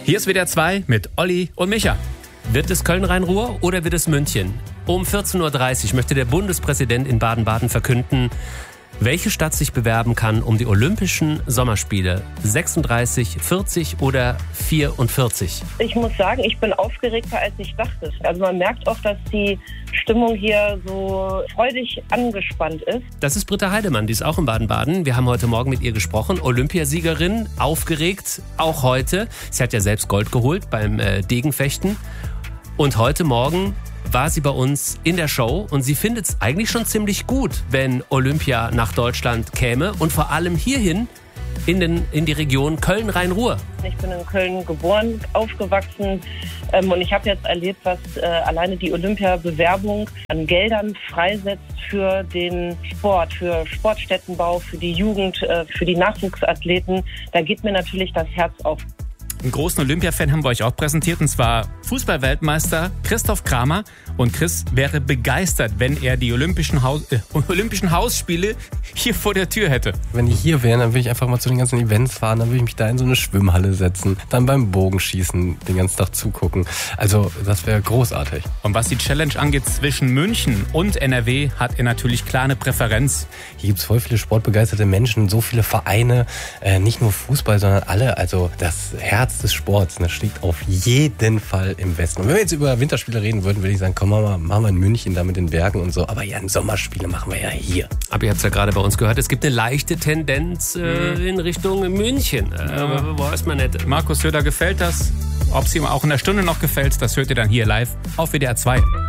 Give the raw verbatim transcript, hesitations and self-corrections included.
Hier ist W D R zwei mit Olli und Micha. Wird es Köln-Rhein-Ruhr oder wird es München? Um vierzehn Uhr dreißig möchte der Bundespräsident in Baden-Baden verkünden, welche Stadt sich bewerben kann um die Olympischen Sommerspiele. sechsunddreißig, vierzig oder vierundvierzig? Ich muss sagen, ich bin aufgeregter, als ich dachte. Also man merkt auch, dass die Stimmung hier so freudig angespannt ist. Das ist Britta Heidemann, die ist auch in Baden-Baden. Wir haben heute Morgen mit ihr gesprochen. Olympiasiegerin, aufgeregt, auch heute. Sie hat ja selbst Gold geholt beim äh, Degenfechten. Und heute Morgen war sie bei uns in der Show und sie findet es eigentlich schon ziemlich gut, wenn Olympia nach Deutschland käme und vor allem hierhin in, den, in die Region Köln-Rhein-Ruhr. Ich bin in Köln geboren, aufgewachsen ähm, und ich habe jetzt erlebt, was äh, alleine die Olympia-Bewerbung an Geldern freisetzt für den Sport, für Sportstättenbau, für die Jugend, äh, für die Nachwuchsathleten. Da geht mir natürlich das Herz auf. Einen großen Olympia-Fan haben wir euch auch präsentiert, und zwar Fußball-Weltmeister Christoph Kramer. Und Chris wäre begeistert, wenn er die Olympischen, Haus, äh, Olympischen Hausspiele hier vor der Tür hätte. Wenn die hier wären, dann würde ich einfach mal zu den ganzen Events fahren, dann würde ich mich da in so eine Schwimmhalle setzen, dann beim Bogenschießen den ganzen Tag zugucken. Also das wäre großartig. Und was die Challenge angeht zwischen München und N R W, hat er natürlich klar eine Präferenz. Hier gibt es voll viele sportbegeisterte Menschen, so viele Vereine, äh, nicht nur Fußball, sondern alle. Also das Herz des Sports, das schlägt auf jeden Fall im Westen. Und wenn wir jetzt über Winterspiele reden würden, würde ich sagen, komm mal, machen wir in München da mit den Bergen und so. Aber ja, Sommerspiele machen wir ja hier. Aber ihr habt es ja gerade bei uns gehört, es gibt eine leichte Tendenz äh, in Richtung München. Äh, ja. Weiß man nicht. Markus Söder gefällt das. Ob es ihm auch in der Stunde noch gefällt, das hört ihr dann hier live auf W D R zwei.